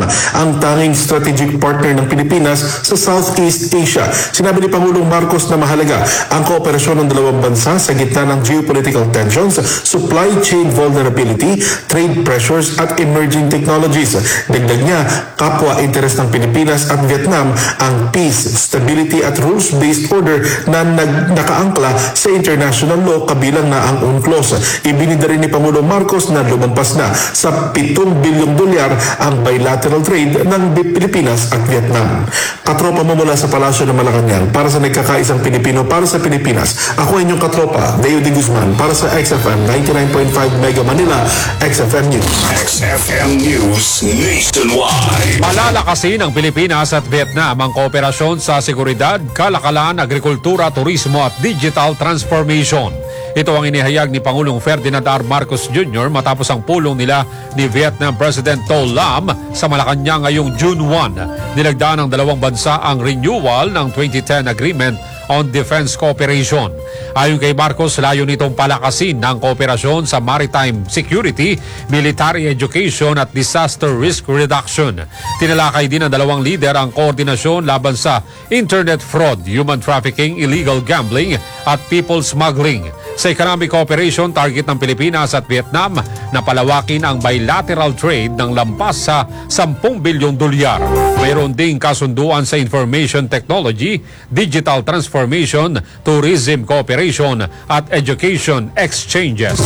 ang tanging strategic partner ng Pilipinas sa Southeast Asia. Sinabi ni Pangulong Marcos na mahalaga ang kooperasyon ng dalawang bansa sa gitna ng geopolitical tensions, supply chain vulnerability, trade pressures at emerging technologies. Dagdag niya, kapwa interes ng Pilipinas at Vietnam ang peace, stability at rules-based order na nakaangkla sa international law kabilang na ang UNCLOS. Ibinida rin ni Pangulong Marcos na lumampas na sa 7 bilyong dolyar ang bilateral trade ng Pilipinas at Vietnam. Katropa mo mula sa Palasyo ng Malacanang para sa nagkakaisang Pilipino para sa Pilipinas. Ako inyong katropa, Deo de Guzman para sa XFM 99.5 Mega Manila, XFM News. XFM News Nationwide. Palalakasin ng Pilipinas at Vietnam ang kooperasyon sa seguridad, kalakalan, agrikultura, turismo at digital transformation. Ito ang inihayag ni Pangulong Ferdinand R. Marcos Jr. matapos ang pulong nila ni Vietnam President To Lam sa Malacanang ngayong June 1. Nilagdaan ng dalawang bansa ang renewal ng 2010 Agreement on Defense Cooperation. Ayon kay Marcos, layo nitong palakasin ng kooperasyon sa maritime security, military education at disaster risk reduction. Tinalakay din ng dalawang lider ang koordinasyon laban sa internet fraud, human trafficking, illegal gambling at people smuggling. Sa economic cooperation, target ng Pilipinas at Vietnam na palawakin ang bilateral trade ng lampas sa 10 bilyong dolyar. Mayroon ding kasunduan sa information technology, digital transformation, tourism cooperation at education exchanges.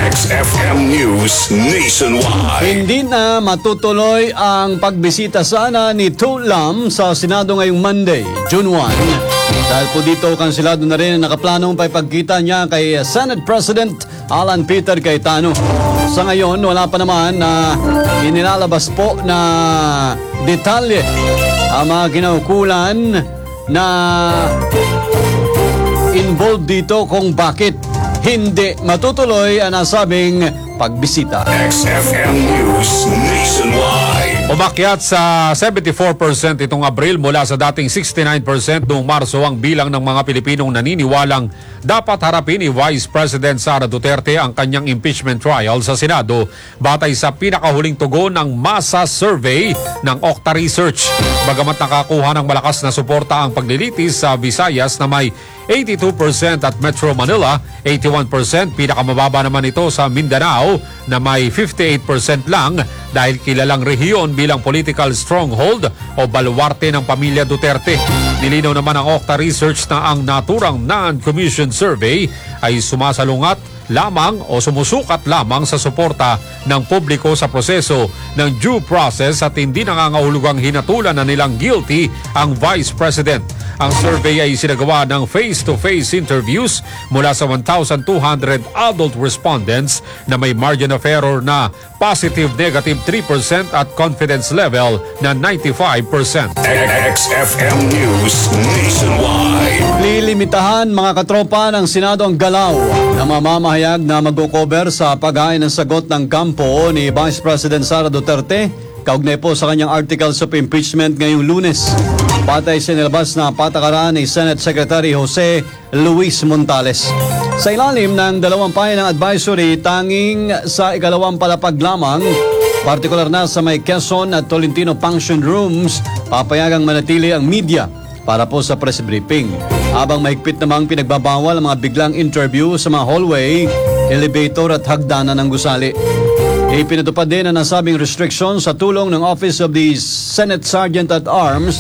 XFM News Nationwide. Hindi na matutuloy ang pagbisita sana ni To Lam sa Senado ngayong Monday, June 1. Dahil po dito, kansilado na rin ang nakaplanong paipagkita niya kay Senate President Alan Peter Cayetano. Sa ngayon, wala pa naman na inilalabas po na detalye ang mga kinaukulan na involved dito kung bakit hindi matutuloy ang nasabing pagbisita. XFM News Nationwide. Umakyat sa 74% itong Abril mula sa dating 69% noong Marso ang bilang ng mga Pilipinong naniniwalang dapat harapin ni Vice President Sara Duterte ang kanyang impeachment trial sa Senado batay sa pinakahuling tugon ng masa survey ng Okta Research. Bagamat nakakuha ng malakas na suporta ang paglilitis sa Visayas na may 82% at Metro Manila, 81%, pinakamababa naman ito sa Mindanao na may 58% lang dahil kilalang rehiyon bilang political stronghold o baluarte ng pamilya Duterte. Nilinaw naman ang Okta Research na ang naturang non-commissioned survey ay sumasalungat lamang o sumusukat lamang sa suporta ng publiko sa proseso ng due process at hindi nangangahulugang hinatulan na nilang guilty ang Vice President. Ang survey ay sinagawa ng face-to-face interviews mula sa 1,200 adult respondents na may margin of error na positive, negative 3% at confidence level na 95%. XFM News Nationwide. Lilimitahan mga katropa ng Senado ang galaw na mamamahayag na mag-cover sa paghain ng sagot ng kampo ni Vice President Sara Duterte kaugnay po sa kanyang articles of impeachment ngayong Lunes. Patay sa nilabas na patakaran ni Senate Secretary Jose Luis Montales. Sa ilalim ng dalawang pahinang advisory, tanging sa ikalawang palapag lamang, partikular na sa may Quezon at Tolentino function rooms, papayagang manatili ang media para po sa press briefing. Habang mahigpit namang pinagbabawal ang mga biglang interview sa mga hallway, elevator at hagdanan ng gusali. Ipinatupad din ang nasabing restriction sa tulong ng Office of the Senate Sergeant at Arms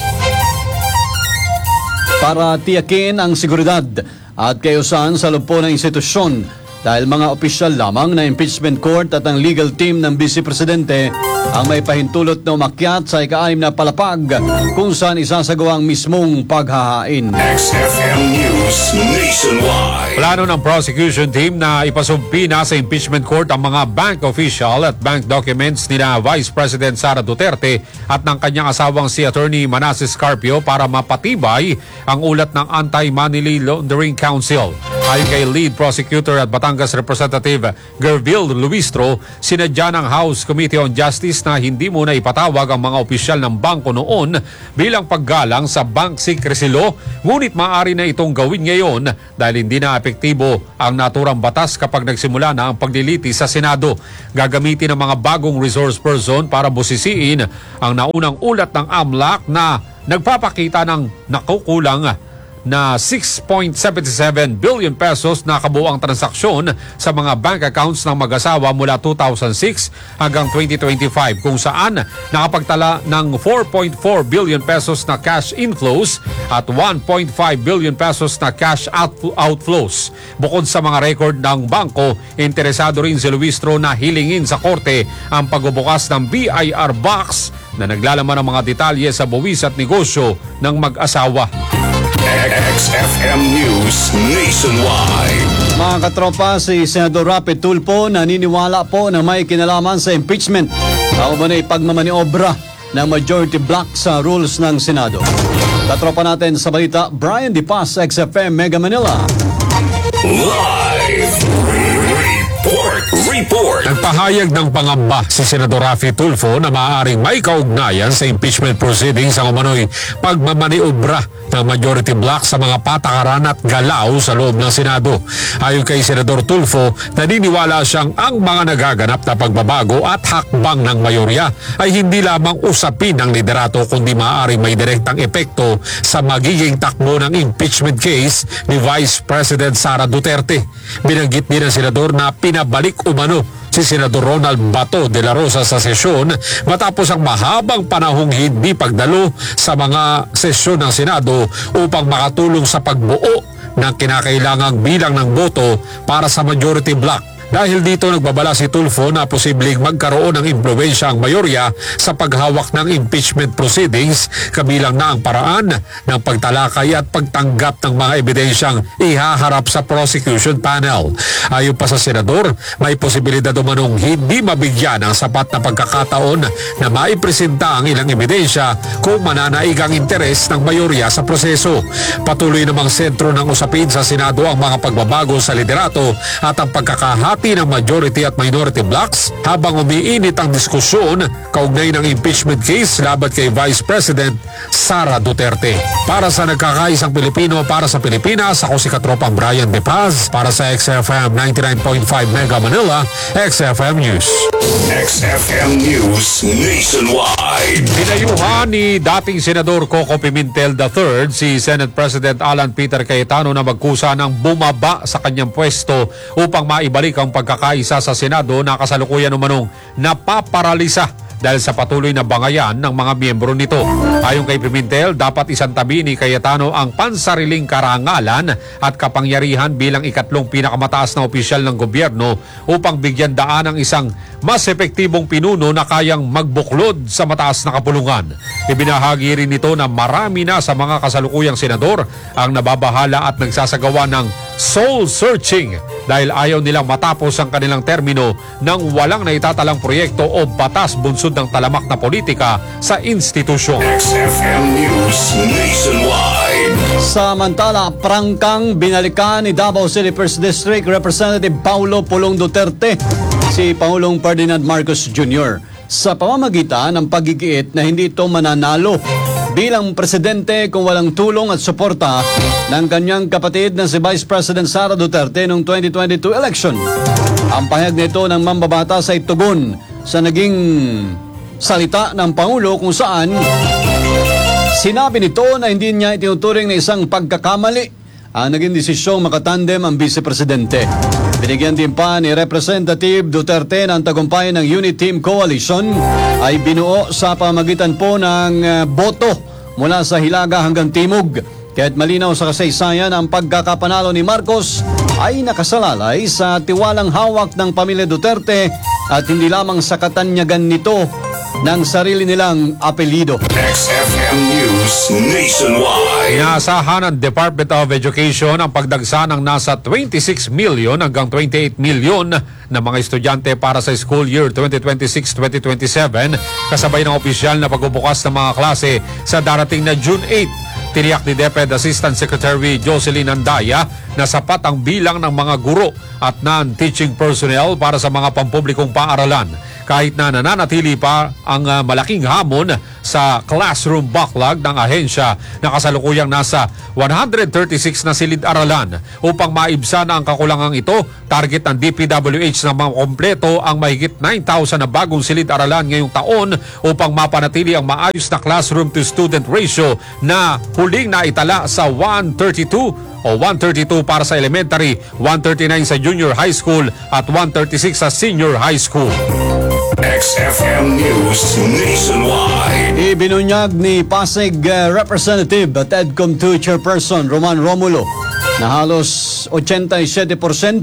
para tiyakin ang seguridad at kayusan sa loob po ng institusyon dahil mga opisyal lamang na impeachment court at ang legal team ng Vice Presidente ang may pahintulot na umakyat sa ika-6 na palapag kung saan isasagawa ang mismong paghahain. XFM News Nationwide. Plano ng prosecution team na ipasumpi na sa impeachment court ang mga bank official at bank documents nila Vice President Sara Duterte at ng kanyang asawang si Attorney Manasseh Carpio para mapatibay ang ulat ng Anti-Money Laundering Council. Ayon kay Lead Prosecutor at Batangas Batangas Representative Gerville Luistro, sinadya ng House Committee on Justice na hindi muna ipatawag ang mga opisyal ng bangko noon bilang paggalang sa Bank Secrecy Law, ngunit maaari na itong gawin ngayon dahil hindi na epektibo ang naturang batas kapag nagsimula na ang paglilitis sa Senado. Gagamitin ng mga bagong resource person para busisiin ang naunang ulat ng AMLAC na nagpapakita ng nakukulang na 6.77 billion pesos na kabuuang transaksyon sa mga bank accounts ng mag-asawa mula 2006 hanggang 2025, kung saan nakapagtala ng 4.4 billion pesos na cash inflows at 1.5 billion pesos na cash outflows. Bukod sa mga record ng bangko, interesado rin si Luistro na hilingin sa korte ang pagbubukas ng BIR box na naglalaman ng mga detalye sa buwis at negosyo ng mag-asawa. XFM News Nationwide. Mga katropa, si Senador Rapi Tulfo naniniwala po na may kinalaman sa impeachment. Ako ba na ipagmamaniobra ng majority block sa rules ng Senado? Katropa natin sa balita, Brian De Paz, XFM Mega Manila. Live Report. Nagpahayag ng pangamba si Senador Rafi Tulfo na maaaring may kaugnayan sa impeachment proceedings ang umano'y pagmamaniobra ng majority block sa mga patakaran at galaw sa loob ng Senado. Ayon kay Senador Tulfo, naniniwala siyang ang mga nagaganap na pagbabago at hakbang ng mayorya ay hindi lamang usapin ng liderato kundi maaaring may direktang epekto sa magiging takbo ng impeachment case ni Vice President Sara Duterte. Binanggit din ng Senador na pinabalik umano si Senador Ronald Bato de la Rosa sa sesyon matapos ang mahabang panahong hindi pagdalo sa mga sesyon ng Senado upang makatulong sa pagbuo ng kinakailangang bilang ng boto para sa majority block. Dahil dito nagbabala si Tulfo na posibleng magkaroon ng impluwensya ang mayorya sa paghawak ng impeachment proceedings, kabilang na ang paraan ng pagtalakay at pagtanggap ng mga ebidensyang ihaharap sa prosecution panel. Ayon pa sa Senador, may posibilidad umanong hindi mabigyan ng sapat na pagkakataon na maipresenta ang ilang ebidensya kung mananaig ang interes ng mayorya sa proseso. Patuloy namang sentro ng usapin sa Senado ang mga pagbabago sa liderato at ang pagkakahati ng majority at minority blocks habang umiinit ang diskusyon kaugnay ng impeachment case laban kay Vice President Sara Duterte. Para sa nagkakaisang Pilipino, para sa Pilipinas, ako si Katropang Brian De Paz para sa XFM 99.5 Mega Manila, XFM News. XFM News Nationwide. Pinayuhan ni dating Senador Coco Pimentel III si Senate President Alan Peter Cayetano na magkusa ng bumaba sa kanyang pwesto upang maibalik ang pagkakaisa sa Senado na kasalukuyan umanong napaparalisa dahil sa patuloy na bangayan ng mga miyembro nito. Ayon kay Pimentel, dapat isantabi ni Cayetano ang pansariling karangalan at kapangyarihan bilang ikatlong pinakamataas na opisyal ng gobyerno upang bigyan daan ang isang mas epektibong pinuno na kayang magbuklod sa mataas na kapulungan. Ibinahagi rin nito na marami na sa mga kasalukuyang senador ang nababahala at nagsasagawa ng soul searching dahil ayaw nilang matapos ang kanilang termino nang walang naitatalang proyekto o batas bunsod ng talamak na politika sa institusyon. XFM News Nationwide. Samantala, prangkang binalikan ni Davao City 1st District Representative Paulo Pulong Duterte si Pangulong Ferdinand Marcos Jr. sa pamamagitan ng paggigiit na hindi ito mananalo bilang presidente kung walang tulong at suporta ng kanyang kapatid na si Vice President Sara Duterte noong 2022 election. Ang pahayag nito ng mambabatas ay tugon sa naging salita ng Pangulo kung saan sinabi nito na hindi niya itinuturing na isang pagkakamali ang naging desisyong makatandem ang vice-presidente. Binigyan din pa ni Representative Duterte ng tagumpay ng Unity Team Coalition ay binuo sa pamagitan po ng boto mula sa Hilaga hanggang Timog. Kaya't malinaw sa kasaysayan ang pagkakapanalo ni Marcos ay nakasalalay sa tiwalang hawak ng pamilya Duterte at hindi lamang sa katanyagan nito ng sarili nilang apelido. XFM News Nationwide. Inaasahan ng Department of Education ang pagdagsa ng nasa 26 million hanggang 28 million na mga estudyante para sa school year 2026-2027 kasabay ng opisyal na pagbubukas ng mga klase sa darating na June 8. Tiniyak ni DepEd Assistant Secretary Jocelyn Andaya na sapat ang bilang ng mga guro at non-teaching personnel para sa mga pampublikong paaralan. Kahit na nananatili pa ang malaking hamon sa classroom backlog ng ahensya na kasalukuyang nasa 136 na silid-aralan. Upang maibsan ang kakulangang ito, target ng DPWH na makompleto ang mahigit 9,000 na bagong silid-aralan ngayong taon upang mapanatili ang maayos na classroom-to-student ratio na huling naitala sa 132 para sa elementary, 139 sa junior high school at 136 sa senior high school. XFM News Nationwide. Ibinunyag ni Pasig Representative at EDCOM2 Chairperson Roman Romulo na halos 87%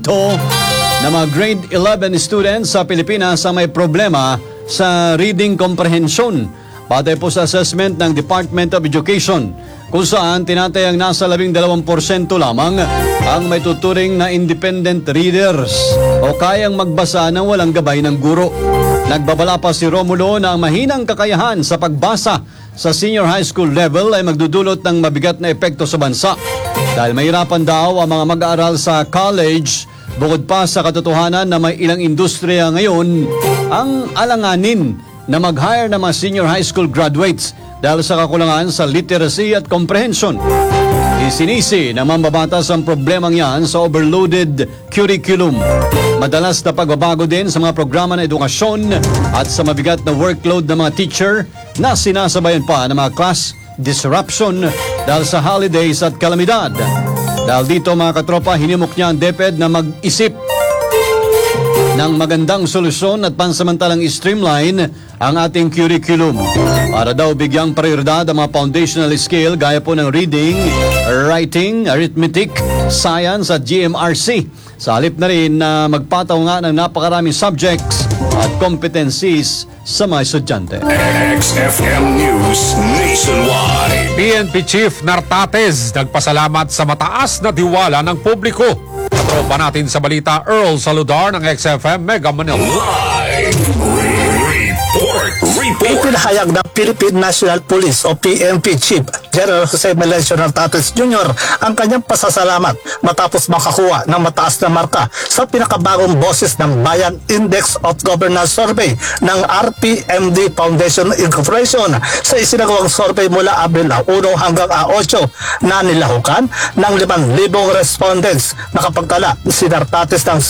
na mga grade 11 students sa Pilipinas ang may problema sa reading comprehension. Batay po sa assessment ng Department of Education, kung saan tinatayang nasa 12% lamang ang may tuturing na independent readers o kayang magbasa ng walang gabay ng guro. Nagbabala pa si Romulo na ang mahinang kakayahan sa pagbasa sa senior high school level ay magdudulot ng mabigat na epekto sa bansa. Dahil mahirapan daw ang mga mag-aaral sa college, bukod pa sa katotohanan na may ilang industriya ngayon ang alanganin na mag-hire ng mga senior high school graduates dahil sa kakulangan sa literacy at comprehension. Isinisi ng mambabatas ang problemang yan sa overloaded curriculum. Madalas na pagbabago din sa mga programa ng edukasyon at sa mabigat na workload ng mga teacher na sinasabayan pa ng mga class disruption dahil sa holidays at kalamidad. Dahil dito mga katropa, hinimok niya ang DepEd na mag-isip ng magandang solusyon at pansamantalang streamline ang ating curriculum para daw bigyang prioridad ang mga foundational skill gaya po ng reading, writing, arithmetic, science at GMRC. Sa halip na rin na magpataw nga ng napakaraming subjects at competencies sa mga estudyante. XFM News Nationwide. PNP Chief Nartates nagpasalamat sa mataas na tiwala ng publiko. Katropa natin sa balita, Earl Saludar ng XFM Mega Manila. Live report. Ipinahayag ng Philippine National Police o PNP Chief General Jose Melencio Nartates Jr. ang kanyang pasasalamat matapos makakuha ng mataas na marka sa pinakabagong Boses ng Bayan Index of Governance Survey ng RPMD Foundation Incorporation sa isinagawang survey mula Abril 1 hanggang 8 na nilahukan ng 5,000 respondents. Nakapagtala si Nartates ng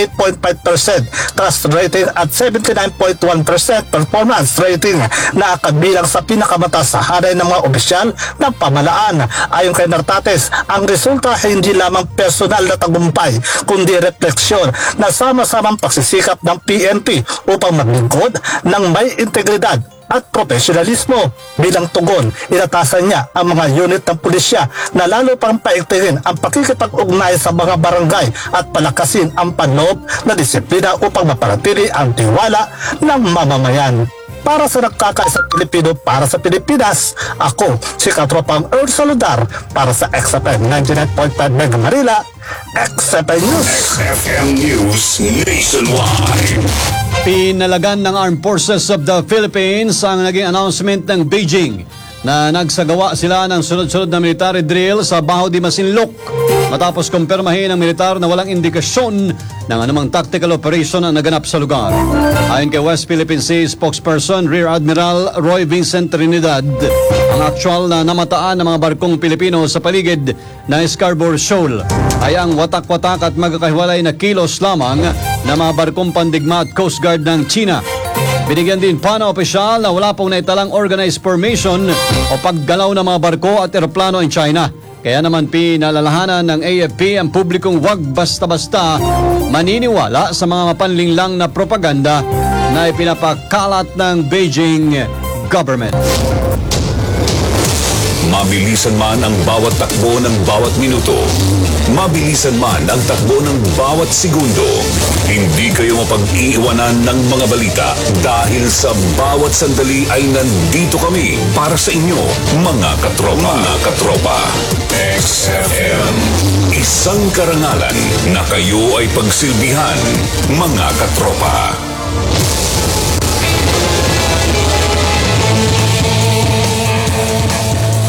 78.5% trust rating at 79.1% performance rating na kabilang sa pinakamataas sa hanay ng mga opisyal ng pamalaan. Ayon kay Nartates, ang resulta ay hindi lamang personal na tagumpay kundi refleksyon na sama-samang pagsisikap ng PNP upang maglingkod ng may integridad at profesionalismo. Bilang tugon, inatasan niya ang mga unit ng pulisya na lalo pang paigtingin ang pakikipag-ugnay sa mga barangay at palakasin ang panloob na disiplina upang mapanatili ang tiwala ng mamamayan. Para sa nagkakaisang Pilipino, para sa Pilipinas, ako si Katropang Earl Saludar para sa XFM 99.5 Mega Manila, XFM News. XFM News Nationwide. Pinalagan ng Armed Forces of the Philippines ang naging announcement ng Beijing na nagsagawa sila ng sunod-sunod na military drill sa Baho de Masinloc matapos kumpirmahin ng militar na walang indikasyon ng anumang tactical operation ang naganap sa lugar. Ayon kay West Philippine Sea spokesperson Rear Admiral Roy Vincent Trinidad, ang actual na namataan ng mga barkong Pilipino sa paligid ng Scarborough Shoal ay ang watak-watak at magkakahiwalay na kilos lamang na mga barkong pandigma at Coast Guard ng China. Binigyan din pa ng opisyal na wala pong naitalang organized formation o paggalaw ng mga barko at eroplano in China. Kaya naman pinalalahanan ng AFP ang publikong wag basta-basta maniniwala sa mga mapanlinlang na propaganda na ipinapakalat ng Beijing government. Mabilisan man ang bawat takbo ng bawat minuto. Mabilisan man ang takbo ng bawat segundo. Hindi kayo mapag-iiwanan ng mga balita dahil sa bawat sandali ay nandito kami para sa inyo, mga katropa. Mga katropa. XFM. Isang karangalan na kayo ay pagsilbihan, mga katropa.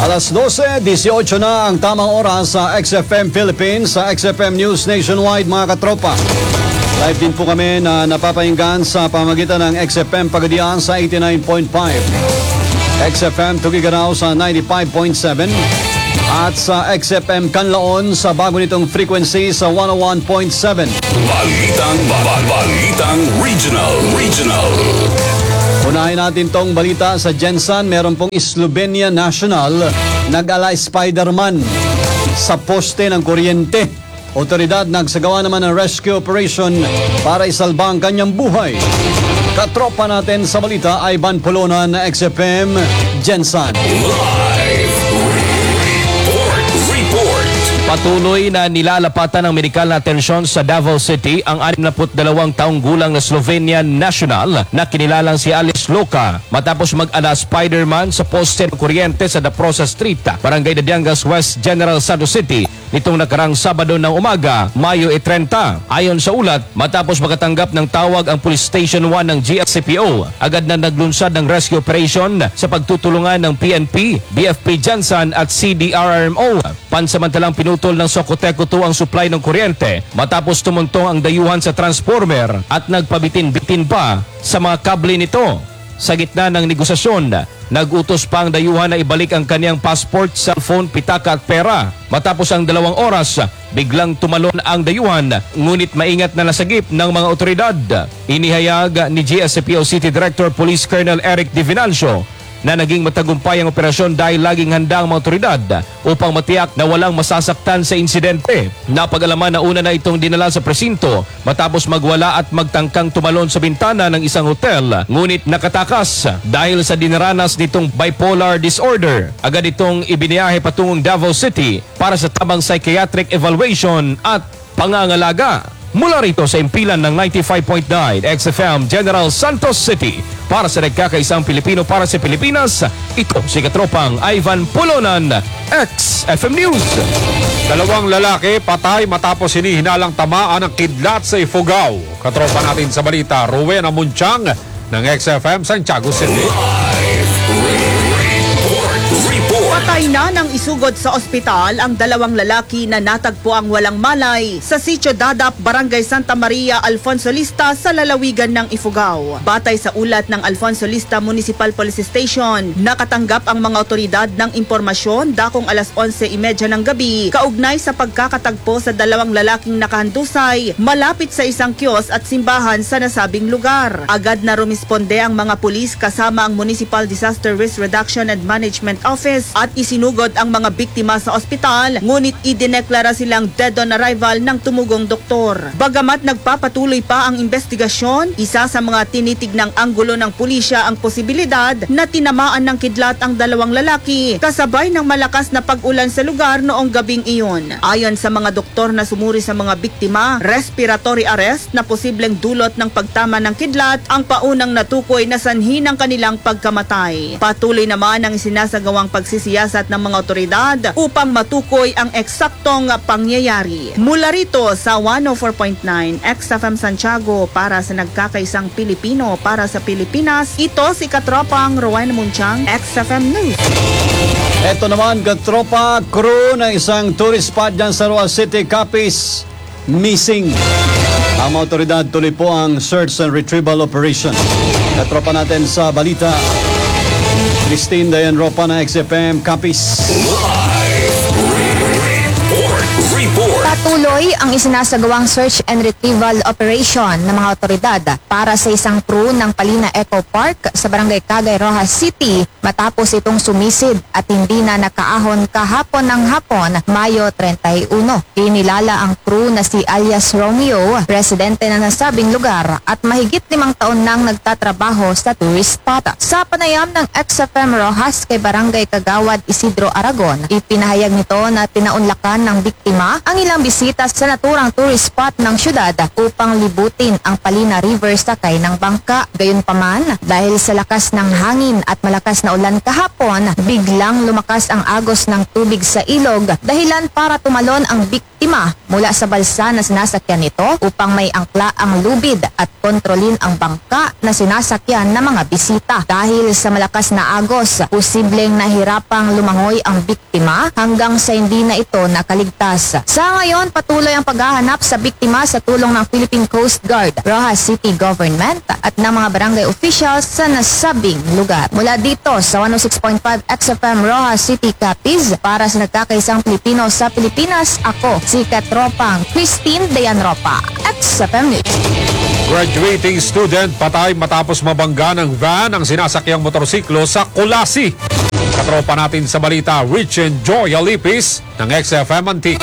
Alas 12:18 na ang tamang oras sa XFM Philippines, sa XFM News Nationwide mga katropa. Live din po kami na napapahinggan sa pamagitan ng XFM Pagadian sa 89.5, XFM Tuguegarao sa 95.7, at sa XFM Canlaon sa bago nitong frequency sa 101.7. Balitang Regional. Unahin natin tong balita sa Jensan. Meron pong Slovenia National nag-ala Spider-Man sa poste ng kuryente. Otoridad nagsagawa naman ng rescue operation para isalba ang kanyang buhay. Katropa natin sa balita ay Ivan Polonan na XFM Jensan. Patuloy na nilalapatan ng medikal na atensyon sa Davao City ang 62 taong gulang na Slovenian national na kinilalang si Alice Loca matapos mag-ala Spider-Man sa poste ng kuryente sa Daprosa Street, Barangay Dadiangas West, General Santos City nitong nakarang Sabado ng umaga, Mayo 30. Ayon sa ulat, matapos makatanggap ng tawag ang Police Station 1 ng GSCPO, agad na naglunsad ng rescue operation sa pagtutulungan ng PNP, BFP Jansan at CDRRMO. Pansamantalang pinutol ng Socoteco 2 ang supply ng kuryente matapos tumuntong ang dayuhan sa transformer at nagpabitin-bitin pa sa mga kable nito. Sa gitna ng negosasyon, nag-utos pa ang dayuhan na ibalik ang kaniyang passport, cellphone, pitaka at pera. Matapos ang 2 oras, biglang tumalon ang dayuhan, ngunit maingat na nasagip ng mga otoridad. Inihayag ni GSCPO City Director Police Colonel Eric Di Vinalcio na naging matagumpay ang operasyon dahil laging handa ang mga otoridad upang matiyak na walang masasaktan sa insidente. Napag-alaman na una na itong dinala sa presinto matapos magwala at magtangkang tumalon sa bintana ng isang hotel, ngunit nakatakas dahil sa dinaranas nitong bipolar disorder. Agad itong ibiniyahe patungong Davao City para sa tamang psychiatric evaluation at pangangalaga. Mula rito sa impilan ng 95.9 XFM General Santos City, para sa nagkakaisang Pilipino para sa Pilipinas, ito si Katropang Ivan Polonan, XFM News. 2 lalaki patay matapos hinihinalang tamaan ng kidlat sa Ifugao. Katropa natin sa balita, Rowena Munchang ng XFM Santiago City. Patay na ng isugod sa ospital ang 2 lalaki na natagpo ang walang malay sa Sitio Dadap, Barangay Santa Maria, Alfonso Lista sa lalawigan ng Ifugao. Batay sa ulat ng Alfonso Lista Municipal Police Station, nakatanggap ang mga otoridad ng impormasyon dakong alas 11:30 ng gabi kaugnay sa pagkakatagpo sa 2 lalaking nakahandusay malapit sa isang kiosk at simbahan sa nasabing lugar. Agad na rumisponde ang mga pulis kasama ang Municipal Disaster Risk Reduction and Management Office at isinugod ang mga biktima sa ospital, ngunit idineklara silang dead on arrival ng tumugong doktor. Bagamat nagpapatuloy pa ang investigasyon, isa sa mga tinitignang anggulo ng pulisya ang posibilidad na tinamaan ng kidlat ang 2 lalaki kasabay ng malakas na pag-ulan sa lugar noong gabing iyon. Ayon sa mga doktor na sumuri sa mga biktima, respiratory arrest na posibleng dulot ng pagtama ng kidlat ang paunang natukoy na sanhi ng kanilang pagkamatay. Patuloy naman ang sinasagawang pagsisiyasat ng mga otoridad upang matukoy ang eksaktong pangyayari. Mula rito sa 104.9 XFM Santiago para sa nagkakaisang Pilipino para sa Pilipinas, ito si Katropang Rowena Munchang, XFM News. Ito naman, katropa, crew ng isang tourist spot dyan sa Roa City, Capiz, missing. Ang mga otoridad tuloy po ang search and retrieval operation. Katropa natin sa balita, Christine Dayan Ropa na XFM Capiz. Patuloy ang isinasagawang search and retrieval operation ng mga otoridad para sa isang crew ng Palina Eco Park sa Barangay Cagay, Rojas City matapos itong sumisid at hindi na nakaahon kahapon ng hapon, Mayo 31. Kinilala ang crew na si alias Romeo, residente na nasabing lugar at mahigit 5 taon nang nagtatrabaho sa tourist spot. Sa panayam ng XFM Rojas kay Barangay Kagawad Isidro Aragon, ipinahayag nito na tinaunlakan ng biktima ang ilang bisita bisita sa naturang tourist spot ng syudad upang libutin ang Palina River sakay ng bangka. Gayunpaman, dahil sa lakas ng hangin at malakas na ulan kahapon, biglang lumakas ang agos ng tubig sa ilog, dahilan para tumalon ang biktima mula sa balsa na sinasakyan nito upang may angkla ang lubid at kontrolin ang bangka na sinasakyan ng mga bisita. Dahil sa malakas na agos, posibleng nahirapang lumangoy ang biktima hanggang sa hindi na ito nakaligtas. Sa ngayon, patuloy ang paghahanap sa biktima sa tulong ng Philippine Coast Guard, Rojas City Government at ng mga barangay officials sa nasabing lugar. Mula dito sa 106.5 XFM Rojas City Capiz, para sa nagkakaisang Pilipino sa Pilipinas, ako si Katropang Christine Dayanropa, XFM News. Graduating student patay matapos mabangga ng van ang sinasakyang motorsiklo sa Kulasi. Katropa natin sa balita, Rich and Joy Alipis ng XFM Antique.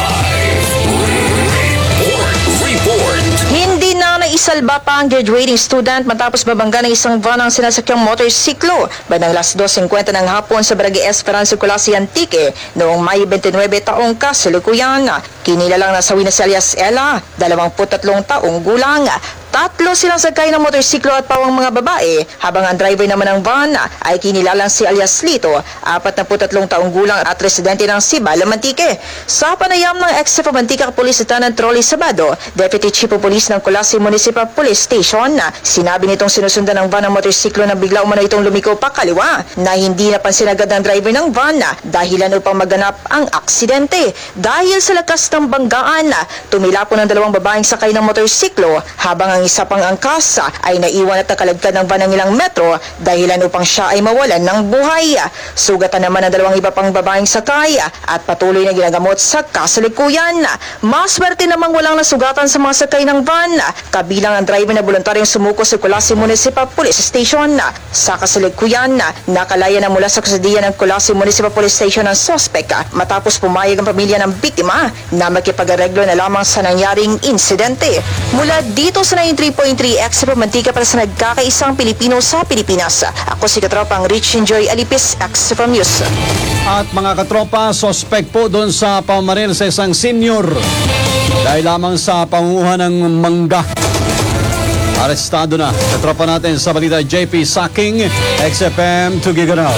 Hindi na naisalba pa ang graduating student matapos mabangga ng isang van ang sinasakyang motorsiklo bandang alas 2:50 ng hapon sa Barangay Esperanza, Kulasi, Antique noong May 29 taong kasalukuyan. Kinilalang nasawi na si alias Ella, 23 taong gulang. Tatlo silang sakay ng motorsiklo at pawang mga babae, habang ang driver naman ng van ay kinilalang si alias Lito, 43 taong gulang at residente ng Sibal, Mantique. Sa panayam ng XFM Mantika Police Lieutenant Rolly Sabado, Deputy Chief of Police ng Kulasi Municipal Police Station, sinabi nitong sinusundan ng van ng motorsiklo na bigla umano itong lumiko pa kaliwa na hindi napansin agad ng driver ng van dahilan upang maganap ang aksidente. Dahil sa lakas ng banggaan, tumilapon ang dalawang babaeng sakay ng motorsiklo habang ang isa pang angkas ay naiwan at nakalagkad ng van ng ilang metro dahilan upang siya ay mawalan ng buhay. Sugatan naman ang dalawang iba pang babaeng sakay at patuloy na ginagamot sa kasalikuyan. Maswerte namang walang nasugatan sa mga sakay ng van, kabilang ang driver na voluntaryong sumuko sa Kulasi Municipal Police Station. Sa kasalikuyan, nakalaya na mula sa kusadiya ng Kulasi Municipal Police Station ang suspect matapos pumayag ang pamilya ng biktima na makipag-areglo na lamang sa nangyaring insidente. Mula dito sa 93.3 XFM Mantika para sa nagkakaisang Pilipino sa Pilipinas, ako si Katropang Rich and Joy Alipis, XFM News. At mga katropa, suspect po doon sa pamaril sa isang senior dahil lamang sa panguha ng mangga. Arestado na. Katropa natin sa balita, JP Saking, XFM Tugigaraw.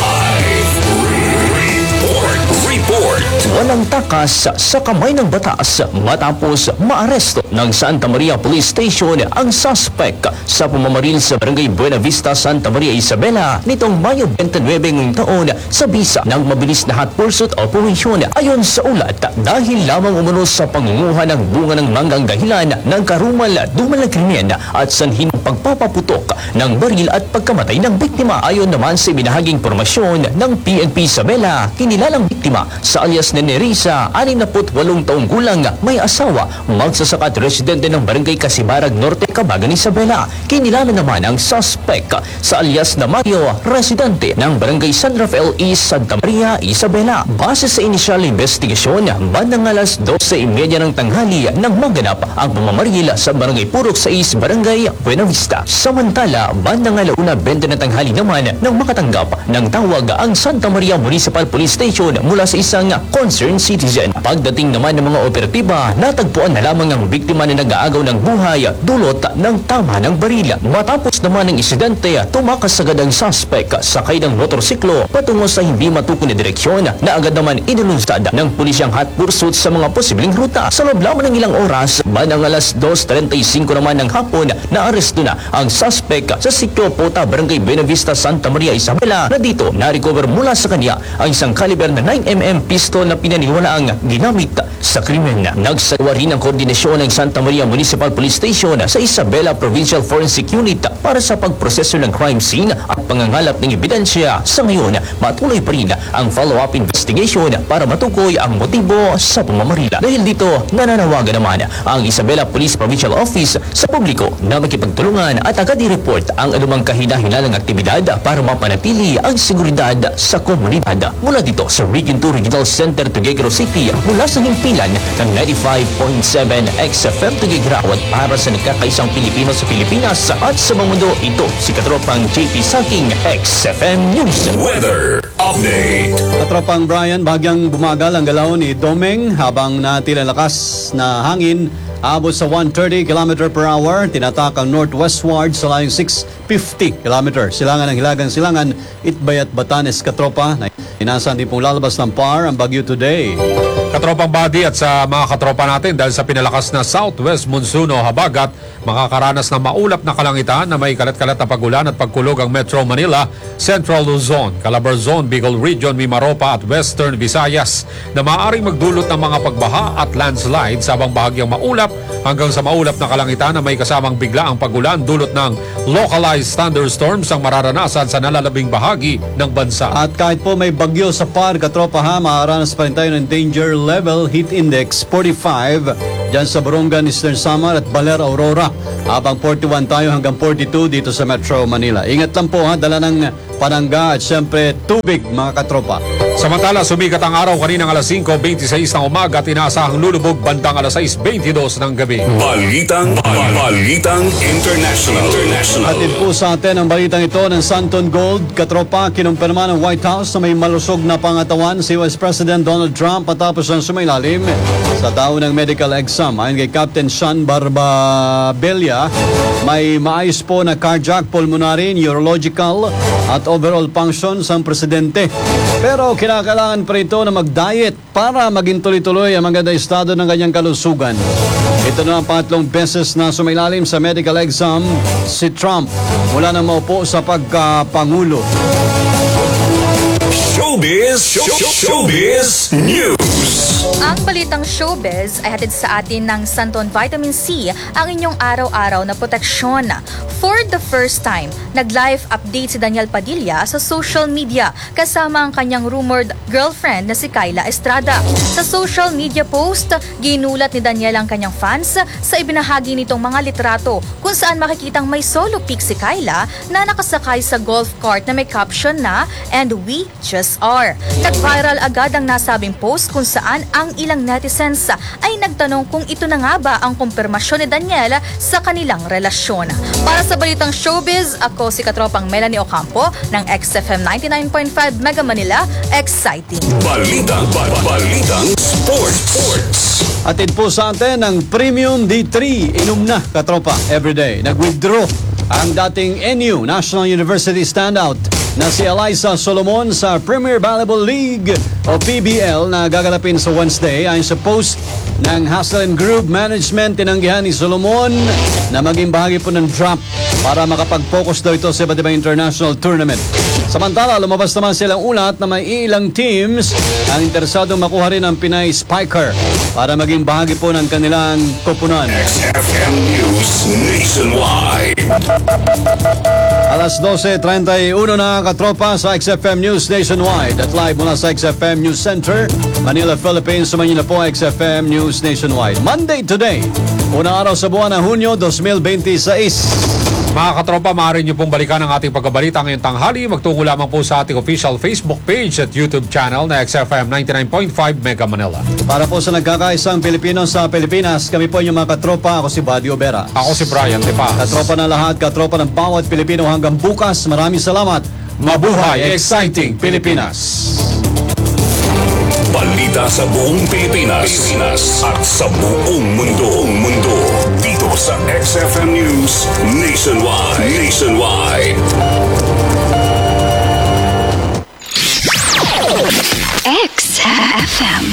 Walang takas sa kamay ng batas matapos maaresto ng Santa Maria Police Station ang suspect sa pamamaril sa Barangay Buena Vista, Santa Maria Isabela nitong Mayo 29 taon sa bisa ng mabilis na hot pursuit operation. Ayon sa ulat, dahil lamang umano sa pangunguha ng bunga ng manggang dahilan ng karumal-dumal na krimen at sanhin ng pagpapaputok ng baril at pagkamatay ng biktima. Ayon naman sa binahaging pormasyon ng PNP Isabela, kinilalang biktima sa alias na Nerissa, 68 taong gulang, may asawa, magsasaka at residente ng Barangay Kasibarag Norte, Cabagan, Isabela. Kinilala naman ang suspect sa alias na Mario, residente ng Barangay San Rafael East, Santa Maria, Isabela. Base sa inisyal investigasyon, bandang alas 12:30 ng tanghali nang maganap ang pamamaril sa Barangay Purok sa East, Barangay Buena Vista. Samantala, bandang 1:20 ng tanghali naman nang makatanggap ng tawag ang Santa Maria Municipal Police Station mula sa isang concerned citizen. Pagdating naman ng mga operatiba, natagpuan na lamang ang biktima na nag-aagaw ng buhay dulot ng tama ng baril. Matapos naman ang insidente, tumakas agad ang suspect sakay ng motorsiklo patungo sa hindi matukoy na direksyon na agad naman inulunsad ng pulisyang hot pursuit sa mga posibleng ruta. Sa loob lamang ng ilang oras, bandang alas 2:35 naman ng hapon, naaresto na ang suspect sa Sitio Pota, Barangay Buena Vista, Santa Maria Isabela, na dito na-recover mula sa kanya ang isang caliber na 9mm pistol na pinaniwalaang ginamit sa krimen. Nagsagawa rin ang koordinasyon ng Santa Maria Municipal Police Station sa Isabela Provincial Forensic Unit para sa pagproseso ng crime scene at pangangalap ng ebidensya. Sa ngayon, patuloy pa rin ang follow-up investigation para matukoy ang motibo sa pamamarila. Dahil dito, nananawagan naman ang Isabela Police Provincial Office sa publiko na makipagtulungan at agad i-report ang anumang kahina-hinalang aktibidad para mapanatili ang seguridad sa komunidad. Mula dito sa Region 2 Regional Center, Tuguegarao City, mula sa himpilan ng 95.7 XFM Tuguegarao at para sa nagkakaisang Pilipino sa Pilipinas at sa buong mundo, ito si Katropang JP Saking, XFM News. Weather update. Katropang Brian, bagyang bumagal ang galaw ni Domeng habang natila lakas na hangin abot sa 130 km per hour. Tinatak ang northwestward sa layong 650 km. Silangan ng Hilagang Silangan, Itbay at Batanes, katropa. Inasahan din pong lalabas ng PAR ang bagyo today. Katropang body at sa mga katropa natin dahil sa pinalakas na southwest monsoon o habagat, makakaranas ng maulap na kalangitan na may kalat-kalat na pagulan at pagkulog ang Metro Manila, Central Luzon, Calabarzon, Bicol Region, Mimaropa at Western Visayas na maaaring magdulot ng mga pagbaha at landslide sabang bahagyang maulap hanggang sa maulap na kalangitan na may kasamang biglaang pagulan dulot ng localized thunderstorms ang mararanasan sa nalalabing bahagi ng bansa. At kahit po may bagyo sa PAR, katropa ha, makaranas pa rin tayo ng danger level heat index 45 dyan sa Borongan, Eastern Samar at Baler, Aurora. Habang 41 tayo hanggang 42 dito sa Metro Manila. Ingat lang po ha, dala ng panangga at syempre tubig mga katropa. Samantala, sumikat ang araw kaninang alas 5:26 ng umaga at inaasahang lulubog bandang alas 6:22 ng gabi. Balitang International. Atid po sa atin ang balitang ito ng Santon Gold. Katropa, kinumpirma ng White House na may malusog na pangatawan si Vice President Donald Trump matapos ang sumailalim sa taon ng medical exam. Ayon kay Captain Sean Barbabella, may maayos po na cardiac, pulmonary, neurological at overall functions ang presidente. Pero kinakailangan pa ito na mag-diet para maging tuloy-tuloy ang maganda estado ng kanyang kalusugan. Ito na ang pangatlong beses na sumailalim sa medical exam si Trump mula nang maupo sa pagkapangulo. Showbiz News. Ang balitang showbiz ay hatid sa atin ng Santon Vitamin C, ang inyong araw-araw na proteksyon. For the first time, nag-live update si Daniel Padilla sa social media kasama ang kanyang rumored girlfriend na si Kyla Estrada. Sa social media post, ginulat ni Daniel ang kanyang fans sa ibinahagi nitong mga litrato kung saan makikitang may solo pic si Kyla na nakasakay sa golf cart na may caption na "And we just are". Nag-viral agad ang nasabing post kung saan ang ilang netizens ay nagtanong kung ito na nga ba ang kumpirmasyon ni Daniel sa kanilang relasyon. Para sa balitang showbiz, ako si katropang Melanie Ocampo ng XFM 99.5 Mega Manila. Exciting! Balitang Sports. Atid po sa atin ng Premium D3. Inom na, katropa, everyday. Nag-withdraw ang dating NU, National University standout, na si Eliza Solomon sa Premier Volleyball League o PBL na gaganapin sa Wednesday. Ayon sa post ng Hassel Group Management, tinanggihan ni Solomon na maging bahagi po ng drop para makapag-focus daw ito sa iba't ibang international tournament. Samantala, lumabas naman silang ulat na may ilang teams ang interesadong makuha rin ang Pinay Spiker para maging bahagi po ng kanilang koponan. XFM News Nationwide. Alas 12:31 na, katropa, sa XFM News Nationwide at live mula sa XFM News Center, Manila, Philippines. Sumayin na po XFM News Nationwide. Monday today, unang araw sa buwan ng Hunyo 2026. Mga katropa, maaari niyo pong balikan ang ating pagkabalita ngayong tanghali. Magtungo lamang po sa ating official Facebook page at YouTube channel na XFM 99.5 Mega Manila. Para po sa nagkakaisang Pilipino sa Pilipinas, kami po yung mga katropa. Ako si Buddy Obera. Ako si Brian Tepas. Katropa na lahat, katropa ng bawat Pilipino hanggang bukas. Maraming salamat. Mabuhay exciting Pilipinas! Balita sa buong Pilipinas at sa buong mundo. Dito sa XFM News Nationwide. XFM.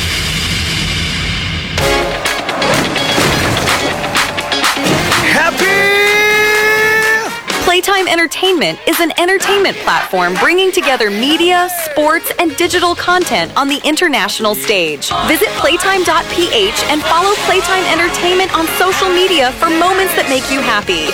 Playtime Entertainment is an entertainment platform bringing together media, sports, and digital content on the international stage. Visit playtime.ph and follow Playtime Entertainment on social media for moments that make you happy.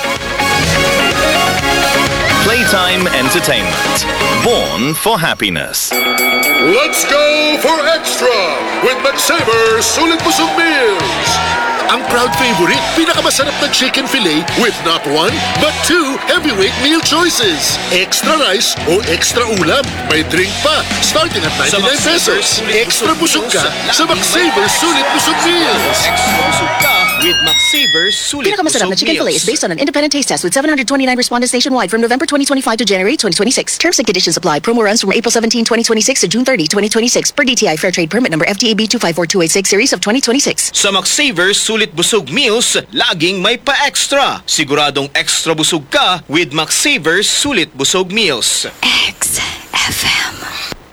Playtime Entertainment. Born for happiness. Let's go for extra with McSaver Sulit Busog Meals. ang proud favorite, pinakamasarap na chicken fillet with not one, but 2 heavyweight meal choices. Extra rice o extra ulam. May drink pa, starting at 99 pesos. Extra busog ka sa McSavers Sulit Busog Meals. Extra busog ka with McSavers Sulit Pinakamasarap na Busog chicken fillet is based on an independent taste test with 729 respondents nationwide from November 2025 to January 2026. Terms and conditions apply. Promo runs from April 17, 2026 to June 30, 2026 per DTI Fair Trade Permit number FTAB 254286 series of 2026. Sa McSavers Sulit Busog Meals, laging may pa-extra. Siguradong extra busog ka with McSavers Sulit Busog Meals. XFM.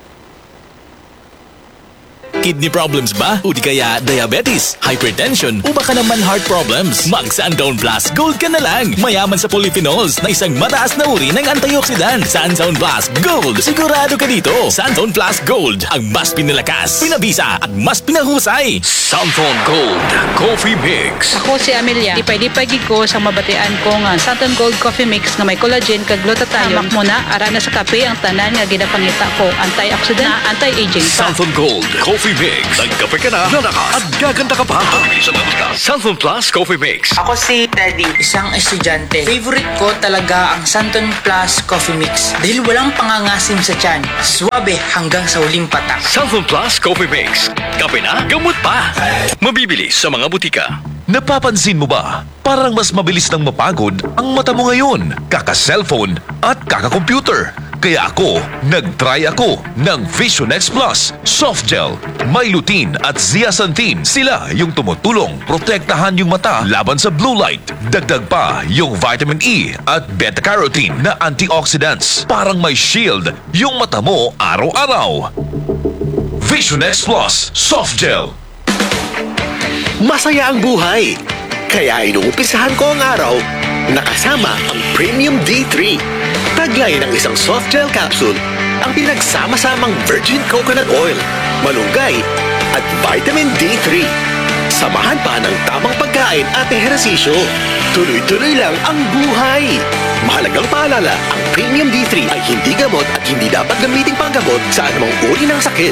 Kidney problems ba? O di kaya diabetes, hypertension, o baka naman heart problems? Mag Suntown Plus Gold ka na lang. Mayaman sa polyphenols na isang mataas na uri ng antioxidant. Suntown Plus Gold. Sigurado ka dito. Suntown Plus Gold. Ang mas pinalakas, pinabisa, at mas pinahusay. Suntown Gold Coffee Mix. Ako si Amelia. Ipay-dipay ko sa mabatian ko nga Suntown Gold Coffee Mix na may collagen kag glutathione. Hamak mo na ara na sa kape ang tanan nga ginapangita ko. Antioxidant na anti-aging pa. Suntown Gold Coffee Mix. Nagkape ka na, lalakas, at gaganda ka pa. Suntown Plus Coffee Mix. Ako si Teddy, isang estudyante. Favorite ko talaga ang Suntown Plus Coffee Mix dahil walang pangangasim sa tiyan. Suwabe hanggang sa huling patak. Suntown Plus Coffee Mix. Kape na, gamot pa. Mabibili sa mga butika. Napapansin mo ba? Parang mas mabilis nang mapagod ang mata mo ngayon. Kaka-cellphone at kaka-computer. Kaya nag-try ako ng Vision X Plus Soft Gel. May lutein at zeaxanthin. Sila yung tumutulong protektahan yung mata laban sa blue light. Dagdag pa yung vitamin E at beta-carotene na antioxidants. Parang may shield yung mata mo araw-araw. Vision X Plus Soft Gel. Masaya ang buhay. Kaya inuumpisahan ko ang araw nakasama ang Premium D3. Taglay ng isang soft gel capsule ang pinagsama-samang virgin coconut oil, malunggay at vitamin D3. Samahan pa ng tamang pagkain at ehersisyo. Tuloy-tuloy lang ang buhay. Mahalagang paalala, ang Premium D3 ay hindi gamot at hindi dapat gamiting panggamot sa anumang uri ng sakit.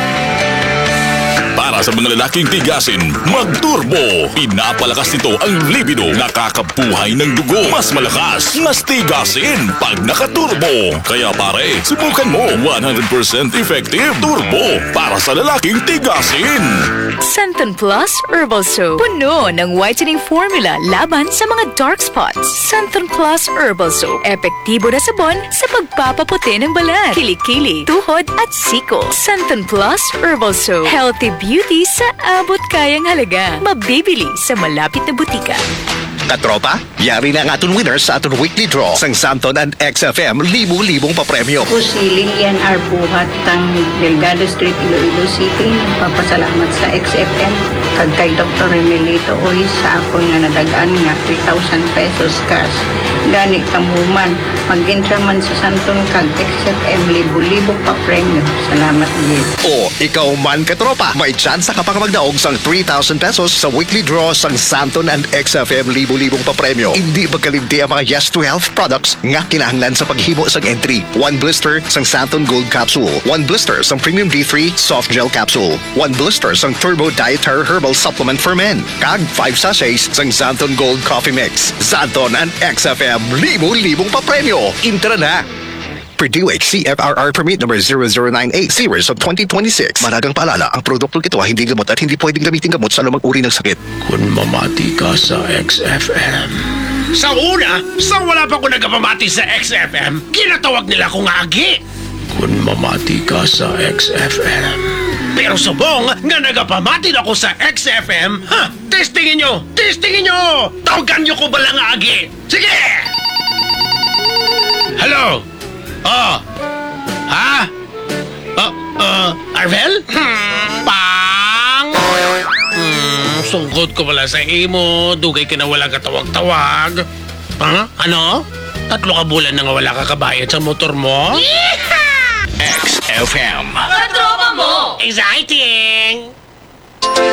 Para sa mga lalaking tigasin, mag-turbo. Pinapalakas nito ang libido, nakakabuhay ng dugo. Mas malakas, mas tigasin pag naka-turbo. Kaya pare, subukan mo. 100% effective turbo para sa lalaking tigasin. Suntown Plus Herbal Soap. Puno ng whitening formula laban sa mga dark spots. Suntown Plus Herbal Soap. Epektibo na sabon sa pagpapaputi ng balat, kilikili, tuhod at siko. Suntown Plus Herbal Soap. Healthy beauty sa abot kayang halaga. Mabibili sa malapit na butika. Katropa, yari na ang aton winners sa aton weekly draw sang Suntown and XFM libu-libong papremyo. Ako si Lilian R. Buhat ng Delgado Street, Iloilo City. Nagpapasalamat sa XFM kag kay Dr. Remelito Oy sa ako nga nadagaan nga 3,000 pesos cash. Gani kamuman, mag-intra man sa Suntown kag XFM libu-libong papremyo. Salamat din. O, ikaw man katropa, may tsansa ka pa magdaog sang 3,000 pesos sa weekly draw sang Suntown and XFM libu-libong papremyo. Hindi magkalimti ang mga Yes to Health products nga kinahanglan sa paghimo sang entry. 1 blister sang Suntown Gold Capsule, 1 blister sang Premium D3 Soft Gel Capsule, 1 blister sang Turbo Dietary Herbal Supplement for Men, kag 5 sachets sang Suntown Gold Coffee Mix. Suntown and XFM libu-libong papremyo. Intra na! Purdue CFRR Permit number 0098 series of 2026. Managang paalala, ang produktong ito ay hindi gamot at hindi pwedeng gamitin gamot sa anumang uri ng sakit. Kung mamati ka sa XFM. Sa una, sa wala pa ko nagpamati sa XFM, ginatawag nila akong agi. Kung mamati ka sa XFM. Pero subong nga nagapamati ako sa XFM, testingin nyo! Testingin nyo! Tawagan nyo ko ba lang agi? Sige! Hello? Arvel? Pang! Sungkot ko pala sa imo. Dugay ka na wala katawag-tawag. Ano? 3 ka bulan na nga wala ka kabayad sa motor mo? XFM. Katropa mo! Excited!